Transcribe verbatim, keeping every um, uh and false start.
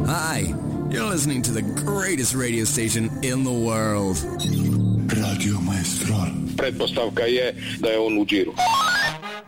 Hi, you're listening to the greatest radio station in the world. Radio Maestro. Pretpostavka je da je on u džiru.